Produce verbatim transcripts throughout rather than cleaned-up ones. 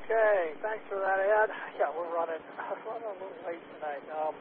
Okay, thanks for that, Ed. Yeah, we're running, running a little late tonight. Um,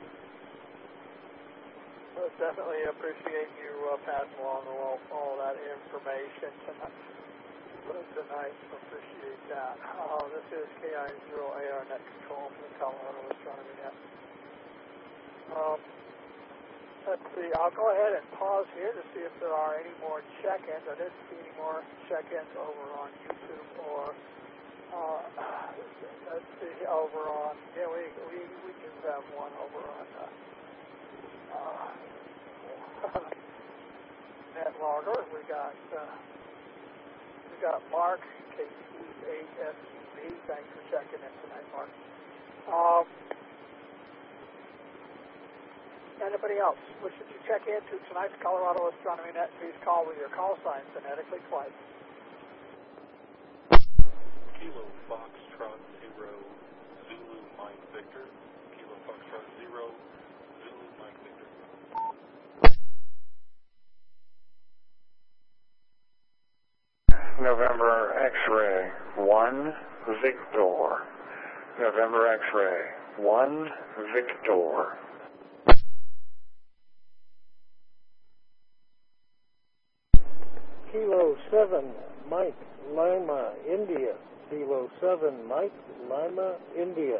but definitely appreciate you uh, passing along all, all that information tonight. tonight so appreciate that. Uh, this is K I zero A R Net Control for the Colorado Astronomy Net. Um, let's see, I'll go ahead and pause here to see if there are any more check-ins. I didn't see any more check-ins over on YouTube or Uh, let's see, over on, yeah, we, we, we do have one over on uh, uh, NetLogger. We got, uh, we got Mark, K C eight S U V. Thanks for checking in tonight, Mark. Um, anybody else wishing to check into tonight's Colorado Astronomy Net, please call with your call sign phonetically twice. Kilo Foxtrot Zero Zulu Mike Victor. Kilo Foxtrot Zero Zulu Mike Victor. November X-ray one Victor. November X-ray one Victor. Kilo seven Mike Lima India. Kilo seven Mike Lima India.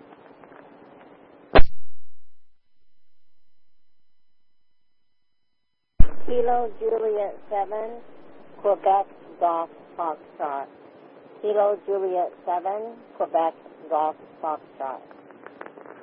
Kilo Juliet seven Quebec Golf Foxtrot. Kilo Juliet seven Quebec Golf Foxtrot.